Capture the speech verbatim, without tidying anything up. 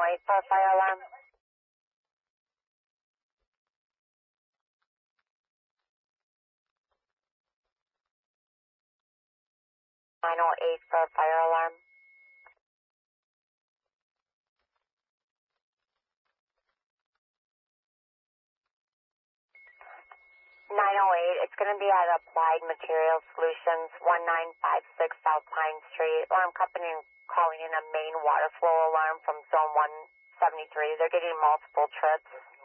eight for a fire alarm. nine oh eight for a fire alarm. nine oh eight, it's going to be at Applied Material Solutions, one nine five six South Pine Street. Alarm company calling in a main water flow alarm from zone one seventy-three. They're getting multiple trips.